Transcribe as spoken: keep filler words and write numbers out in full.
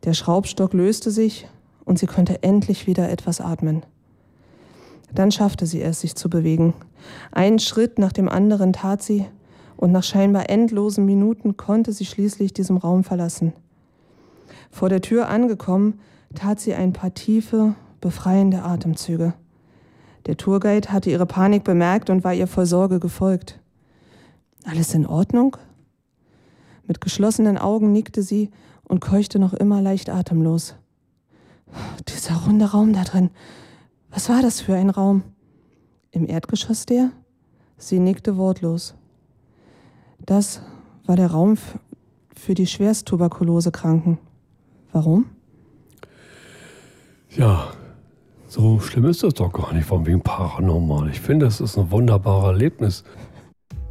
Der Schraubstock löste sich und sie konnte endlich wieder etwas atmen. Dann schaffte sie es, sich zu bewegen. Einen Schritt nach dem anderen tat sie und nach scheinbar endlosen Minuten konnte sie schließlich diesen Raum verlassen. Vor der Tür angekommen, tat sie ein paar tiefe, befreiende Atemzüge. Der Tourguide hatte ihre Panik bemerkt und war ihr voll Sorge gefolgt. »Alles in Ordnung?« Mit geschlossenen Augen nickte sie und keuchte noch immer leicht atemlos. »Dieser runde Raum da drin, was war das für ein Raum? Im Erdgeschoss der?« Sie nickte wortlos. Das war der Raum f- für die Schwersttuberkulosekranken. Warum? Ja, so schlimm ist das doch gar nicht, von wegen paranormal. Ich finde, es ist ein wunderbares Erlebnis.